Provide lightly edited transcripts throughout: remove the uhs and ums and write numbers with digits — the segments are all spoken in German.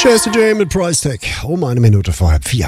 Jazzy J mit Price Tag. Um 1 Minute vor 3:30.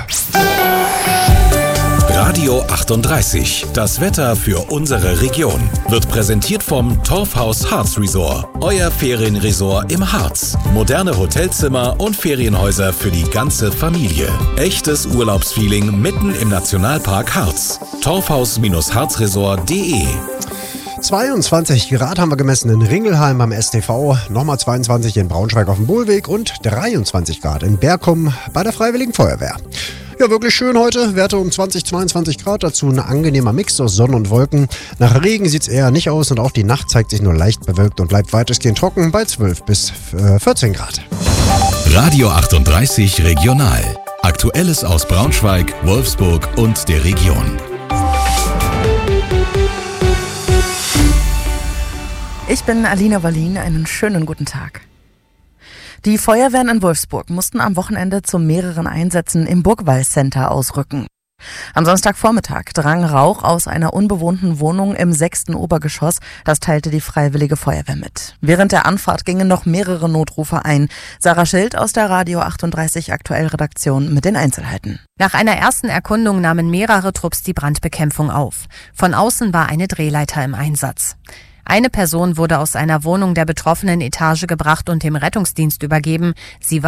Radio 38. Das Wetter für unsere Region wird präsentiert vom Torfhaus Harz Resort. Euer Ferienresort im Harz. Moderne Hotelzimmer und Ferienhäuser für die ganze Familie. Echtes Urlaubsfeeling mitten im Nationalpark Harz. Torfhaus-harzresort.de 22 Grad haben wir gemessen in Ringelheim beim STV, nochmal 22 in Braunschweig auf dem Buhlweg und 23 Grad in Berkum bei der Freiwilligen Feuerwehr. Ja, wirklich schön heute. Werte um 20, 22 Grad. Dazu ein angenehmer Mix aus Sonne und Wolken. Nach Regen sieht es eher nicht aus und auch die Nacht zeigt sich nur leicht bewölkt und bleibt weitestgehend trocken bei 12 bis 14 Grad. Radio 38 Regional. Aktuelles aus Braunschweig, Wolfsburg und der Region. Ich bin Alina Wallin, einen schönen guten Tag. Die Feuerwehren in Wolfsburg mussten am Wochenende zu mehreren Einsätzen im Burgwall-Center ausrücken. Am Samstagvormittag drang Rauch aus einer unbewohnten Wohnung im 6. Obergeschoss. Das teilte die Freiwillige Feuerwehr mit. Während der Anfahrt gingen noch mehrere Notrufe ein. Sarah Schild aus der Radio 38 Aktuell-Redaktion mit den Einzelheiten. Nach einer ersten Erkundung nahmen mehrere Trupps die Brandbekämpfung auf. Von außen war eine Drehleiter im Einsatz. Eine Person wurde aus einer Wohnung der betroffenen Etage gebracht und dem Rettungsdienst übergeben. Sie war